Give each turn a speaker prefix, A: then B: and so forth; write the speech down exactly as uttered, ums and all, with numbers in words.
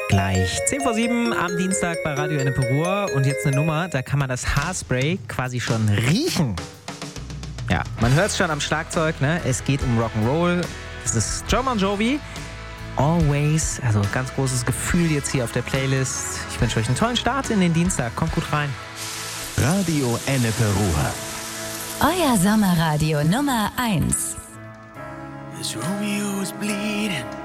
A: gleich. zehn vor sieben am Dienstag bei Radio Ennepe Ruhr. Und jetzt eine Nummer, da kann man das Haarspray quasi schon riechen. Ja, man hört es schon am Schlagzeug, ne? Es geht um Rock'n'Roll. Das ist Jon Bon Jovi. Always. Also ganz großes Gefühl jetzt hier auf der Playlist. Ich wünsche euch einen tollen Start in den Dienstag. Kommt gut rein.
B: Radio Ennepe Ruhr.
C: Euer Sommerradio Nummer eins.
D: This Romeo is bleeding.